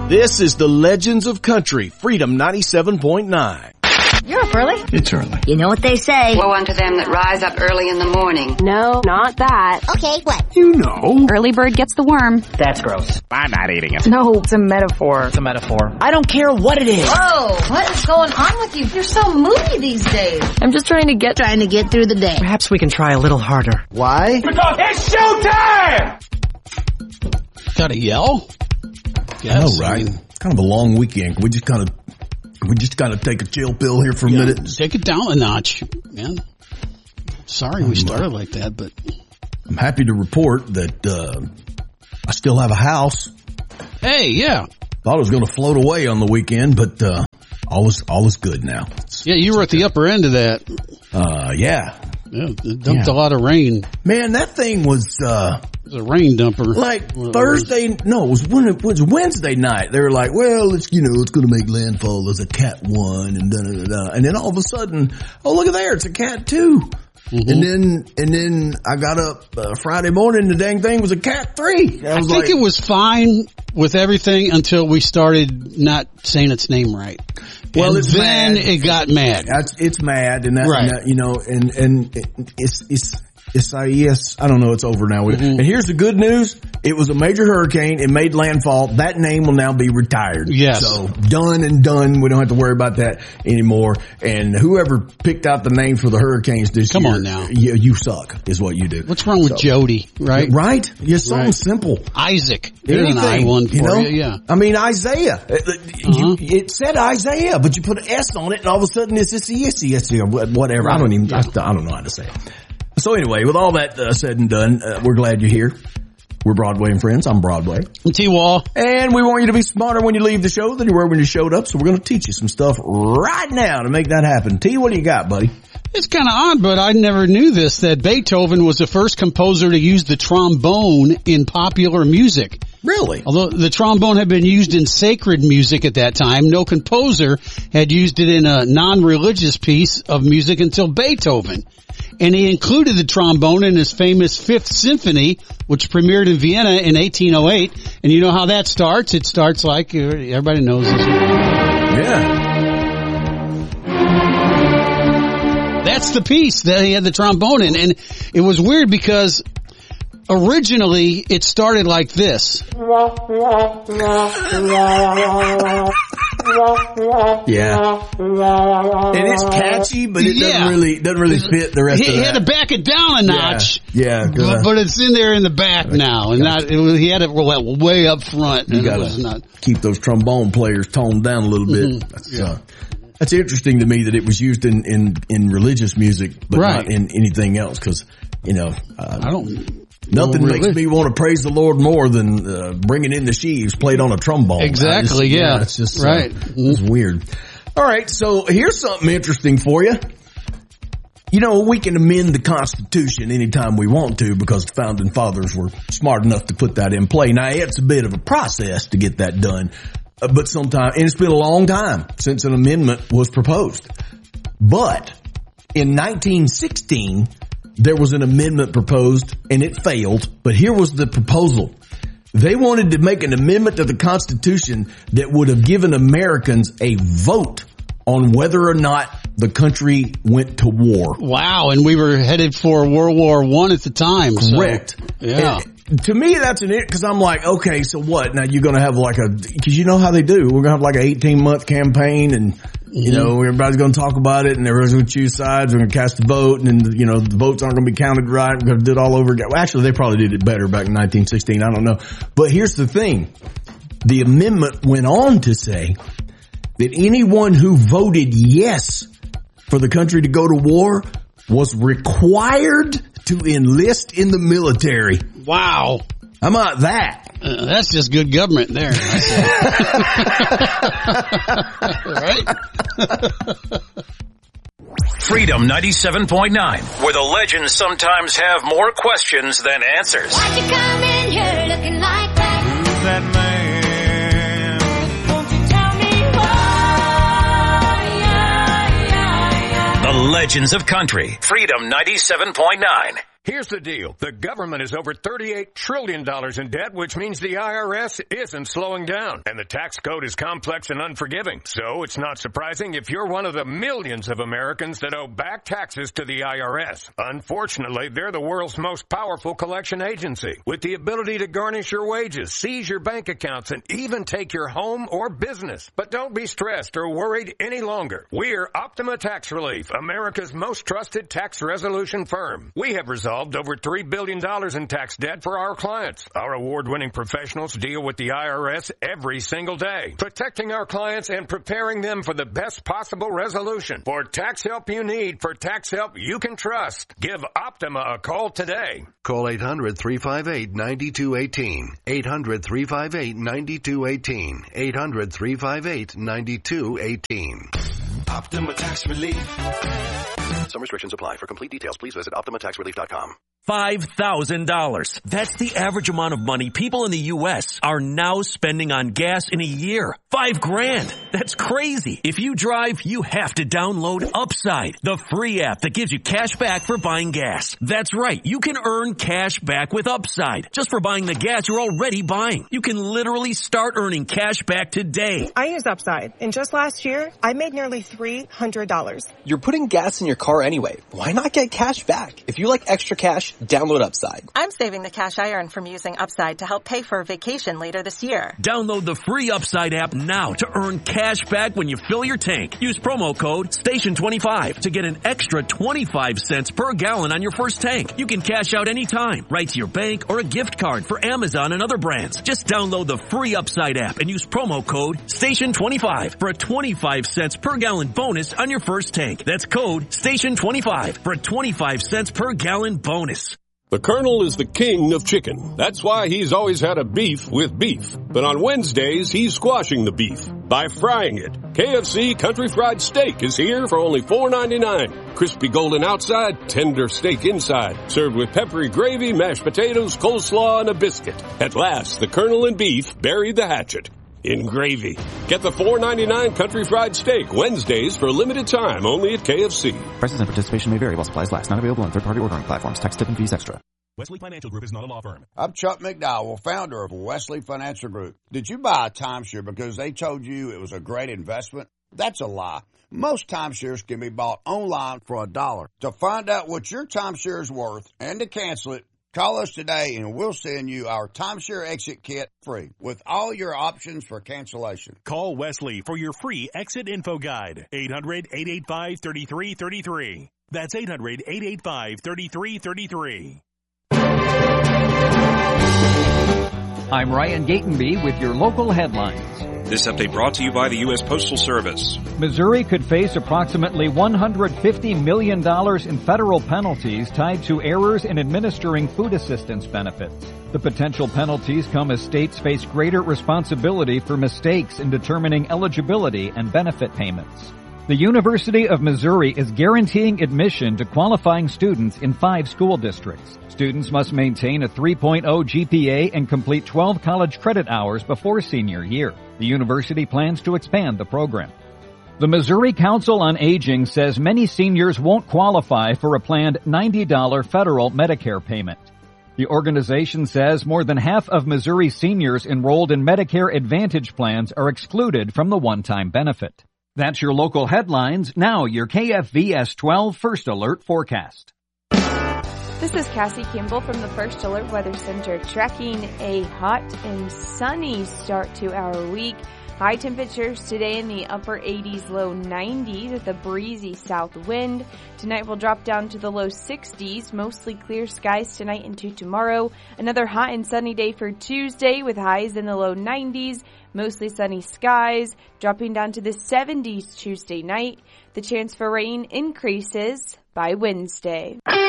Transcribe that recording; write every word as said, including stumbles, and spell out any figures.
This is the Legends of Country, Freedom ninety-seven point nine. You're up early? It's early. You know what they say. Woe unto them that rise up early in the morning. No, not that. Okay, what? You know. Early bird gets the worm. That's gross. I'm not eating it. No, it's a metaphor. It's a metaphor. I don't care what it is. Whoa, what is going on with you? You're so moody these days. I'm just trying to get Trying to get through the day. Perhaps we can try a little harder. Why? Because it's showtime! Gotta yell? I know, right? It's kind of a long weekend. We just kind of, we just kind of take a chill pill here for a Yeah, minute. take it down a notch, man. Sorry we started like that, but I'm happy to report that uh, I still have a house. hey, yeah. Thought it was going to float away on the weekend, but uh, all is all is good now. It's, Yeah, you were at the upper end of that. uh, yeah, Yeah, it dumped Yeah. a lot of rain. man, that thing was uh, It was a rain dumper. like Well, it Thursday. No, it was when it was Wednesday night. They were like, "Well, it's you know, it's going to make landfall as a cat one," and da da da da. And then all of a sudden, oh look at there, it's a cat two. Mhm. And then, and then I got up uh, Friday morning. The dang thing was a cat three. I I was think like, it was fine with everything until we started not saying its name right. Well, and it's then mad. it got mad. That's, it's mad, and that, Right. and that, you know, and and it, it's it's it's uh, yes, I don't know, it's over now. Mhm. And here's the good news: it was a major hurricane. It made landfall. That name will now be retired. Yes. So done and done. We don't have to worry about that anymore. And whoever picked out the name for the hurricanes this Come year, on now. you, you suck, is what you do. What's wrong with So- Jody, right? Right? Yes, something Right. simple. Isaac. There's an I Anything, one for you know? you, yeah. I mean, Isaiah. Uh, Uh-huh. You, it said Isaiah, but you put an S on it, and all of a sudden it's this yes, yes, or whatever. I don't even. I, I don't know how to say it. So anyway, with all that uh, said and done, uh, we're glad you're here. We're Broadway and Friends. I'm Broadway, T-Wall. and we want you to be smarter when you leave the show than you were when you showed up. So we're going to teach you some stuff right now to make that happen. T, what do you got, buddy? It's kind of odd, but I never knew this, that Beethoven was the first composer to use the trombone in popular music. Really? Although the trombone had been used in sacred music at that time, no composer had used it in a non-religious piece of music until Beethoven. And he included the trombone in his famous Fifth Symphony, which premiered in Vienna in eighteen oh eight. And you know how that starts? It starts like, everybody knows this. Yeah. That's the piece that he had the trombone in. And it was weird because originally it started like this. Yeah. And it's catchy, but it Yeah. doesn't really doesn't really fit the rest He, of he that. had to back it down a notch. Yeah, But, yeah. but it's in there in the back now, and not, it was, he had it way up front. You and it was gotta not. keep those trombone players toned down a little bit. Mhm. That's, uh, that's interesting to me that it was used in, in, in religious music, but Right. not in anything else. Cause, you know, uh, I don't. nothing no makes relig- me want to praise the Lord more than, uh, bringing in the sheaves played on a trombone. Exactly, I just- yeah. It's just, Right. Uh, it's weird. All right. So here's something interesting for you. You know, we can amend the Constitution anytime we want to because the founding fathers were smart enough to put that in play. Now, it's a bit of a process to get that done, uh, but sometimes, and it's been a long time since an amendment was proposed. But in nineteen sixteen, there was an amendment proposed and it failed, but here was the proposal. They wanted to make an amendment to the Constitution that would have given Americans a vote on whether or not the country went to war. Wow, and we were headed for World War One at the time. so- Correct. yeah. And to me, that's an it because I'm like, okay, so what? Now you're going to have like a because you know how they do. We're going to have like an eighteen month campaign, and you know everybody's going to talk about it, and everybody's going to choose sides. We're going to cast a vote, and then you know the votes aren't going to be counted right. We're going to do it all over again. Well, actually, they probably did it better back in nineteen sixteen. I don't know, but here's the thing: the amendment went on to say that anyone who voted yes for the country to go to war was required to enlist in the military. Wow. How about that? Uh, that's just good government there. Right? Freedom ninety-seven point nine, where the legends sometimes have more questions than answers. Why'd you come in here looking like that? Who's that man? Won't you tell me why? The Legends of Country. Freedom ninety-seven point nine. Here's the deal. The government is over thirty-eight trillion dollars in debt, which means the I R S isn't slowing down. And the tax code is complex and unforgiving. So it's not surprising if you're one of the millions of Americans that owe back taxes to the I R S. Unfortunately, they're the world's most powerful collection agency, with the ability to garnish your wages, seize your bank accounts, and even take your home or business. But don't be stressed or worried any longer. We're Optima Tax Relief, America's most trusted tax resolution firm. We have resolved over three billion dollars in tax debt for our clients. Our award-winning professionals deal with the I R S every single day, protecting our clients and preparing them for the best possible resolution. For tax help you need, for tax help you can trust, give Optima a call today. Call eight hundred, three five eight, nine two one eight. eight hundred, three five eight, nine two one eight. eight hundred, three five eight, nine two one eight. Optima Tax Relief. Some restrictions apply. For complete details, please visit optima tax relief dot com. five thousand dollars. That's the average amount of money people in the U S are now spending on gas in a year. Five grand. That's crazy. If you drive, you have to download Upside, the free app that gives you cash back for buying gas. That's right. You can earn cash back with Upside just for buying the gas you're already buying. You can literally start earning cash back today. I use Upside, and just last year, I made nearly three hundred dollars. You're putting gas in your car anyway. Why not get cash back? If you like extra cash, download Upside. I'm saving the cash I earn from using Upside to help pay for a vacation later this year. Download the free Upside app now to earn cash back when you fill your tank. Use promo code station twenty-five to get an extra twenty-five cents per gallon on your first tank. You can cash out anytime, right to your bank or a gift card for Amazon and other brands. Just download the free Upside app and use promo code station twenty-five for a twenty-five cents per gallon bonus on your first tank. That's code station twenty-five for a twenty-five cents per gallon bonus. The Colonel is the king of chicken. That's why he's always had a beef with beef. But on Wednesdays, he's squashing the beef by frying it. K F C Country Fried Steak is here for only four ninety-nine. Crispy golden outside, tender steak inside. Served with peppery gravy, mashed potatoes, coleslaw, and a biscuit. At last, the Colonel and beef buried the hatchet in gravy. Get the four ninety-nine Country Fried Steak Wednesdays for a limited time only at K F C. Prices and participation may vary while supplies last. Not available on third-party ordering platforms. Tax, tip, and fees extra. Wesley Financial Group is not a law firm. I'm Chuck McDowell, founder of Wesley Financial Group. Did you buy a timeshare because they told you it was a great investment? That's a lie. Most timeshares can be bought online for a dollar. To find out what your timeshare is worth and to cancel it, call us today and we'll send you our timeshare exit kit free with all your options for cancellation. Call Wesley for your free exit info guide. eight hundred, eight eight five, three three three three. That's eight hundred, eight eight five, three three three three. I'm Ryan Gatenby with your local headlines. This update brought to you by the U S Postal Service. Missouri could face approximately one hundred fifty million dollars in federal penalties tied to errors in administering food assistance benefits. The potential penalties come as states face greater responsibility for mistakes in determining eligibility and benefit payments. The University of Missouri is guaranteeing admission to qualifying students in five school districts. Students must maintain a three point oh G P A and complete twelve college credit hours before senior year. The university plans to expand the program. The Missouri Council on Aging says many seniors won't qualify for a planned ninety dollars federal Medicare payment. The organization says more than half of Missouri seniors enrolled in Medicare Advantage plans are excluded from the one-time benefit. That's your local headlines. Now your K F V S twelve First Alert forecast. This is Cassie Kimball from the First Alert Weather Center, tracking a hot and sunny start to our week. High temperatures today in the upper eighties, low nineties with a breezy south wind. Tonight will drop down to the low sixties, mostly clear skies tonight into tomorrow. Another hot and sunny day for Tuesday with highs in the low nineties, mostly sunny skies, dropping down to the seventies Tuesday night. The chance for rain increases by Wednesday.